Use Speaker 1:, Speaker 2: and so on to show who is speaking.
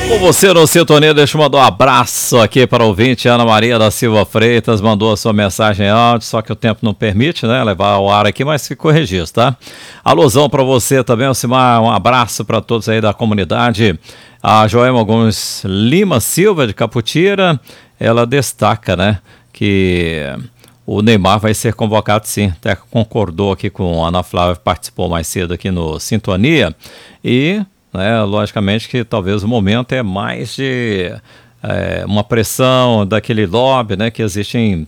Speaker 1: Com você no Sintonia, deixa eu mandar um abraço aqui para o ouvinte Ana Maria da Silva Freitas, mandou a sua mensagem áudio, só que o tempo não permite, né, levar ao ar aqui, mas ficou registro, tá? Alusão para você também, Alcimar, um abraço para todos aí da comunidade. A Joelma Gomes Lima Silva, de Caputira, ela destaca, né, que o Neymar vai ser convocado sim, até concordou aqui com a Ana Flávia, que participou mais cedo aqui no Sintonia, e logicamente que talvez o momento é mais de uma pressão daquele lobby, né, que existe em